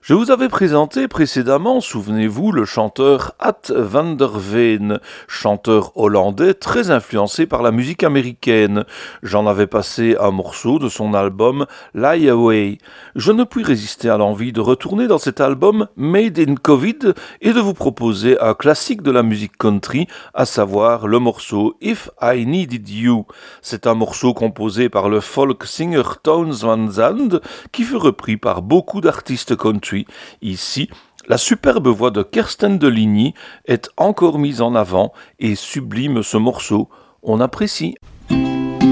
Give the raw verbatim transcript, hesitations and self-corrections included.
Je vous avais présenté précédemment, souvenez-vous, le chanteur Hat van der Veen, chanteur hollandais très influencé par la musique américaine. J'en avais passé un morceau de son album Lie Away. Je ne puis résister à l'envie de retourner dans cet album Made in Covid et de vous proposer un classique de la musique country, à savoir le morceau If I Needed You. C'est un morceau composé par le folk singer Townes Van Zandt qui fut repris par beaucoup d'artistes country. Ici, la superbe voix de Kersten de Ligny est encore mise en avant et sublime ce morceau. On apprécie.